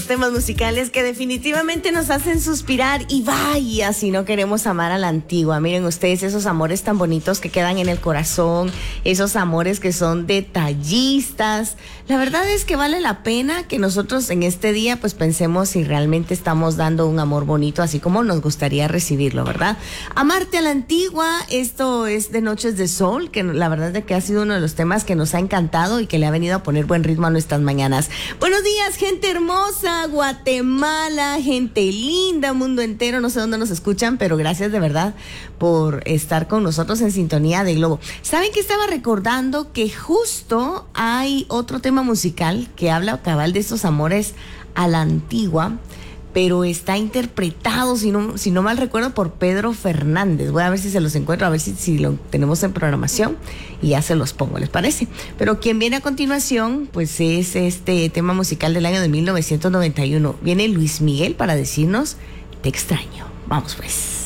temas musicales que definitivamente nos hacen suspirar y vaya si no queremos amar a la antigua. Miren ustedes esos amores tan bonitos que quedan en el corazón, esos amores que son detallistas. La verdad es que vale la pena que nosotros en este día pues pensemos si realmente estamos dando un amor bonito así como nos gustaría recibirlo, ¿verdad? Amarte a la antigua, esto es de Noches de Sol, que la verdad es que ha sido uno de los temas que nos ha encantado y que le ha venido a poner buen ritmo a nuestras mañanas. Buenos días, gente hermosa, Guatemala, gente linda, mundo entero, no sé dónde nos escuchan, pero gracias de verdad por estar con nosotros en sintonía de Globo. ¿Saben que estaba recordando que justo hay otro tema musical que habla cabal de estos amores a la antigua, pero está interpretado, si no mal recuerdo, por Pedro Fernández? Voy a ver si se los encuentro, a ver si lo tenemos en programación y ya se los pongo, ¿les parece? Pero quien viene a continuación, pues es este tema musical del año de 1991. Viene Luis Miguel para decirnos Te extraño. Vamos pues.